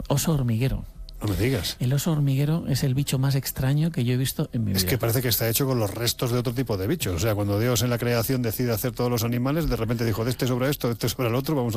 Oso hormiguero. No me digas. El oso hormiguero es el bicho más extraño que yo he visto en mi vida. Es que parece que está hecho con los restos de otro tipo de bichos. O sea, cuando Dios en la creación decide hacer todos los animales, de repente dijo, de este sobre esto, de este sobre el otro, vamos a